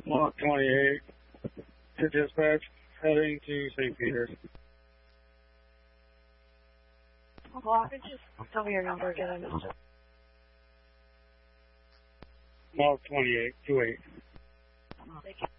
Block 28 to dispatch, heading to St. Peter. Well, just tell me your number again. I missed it. Block 28, 28. Thank you.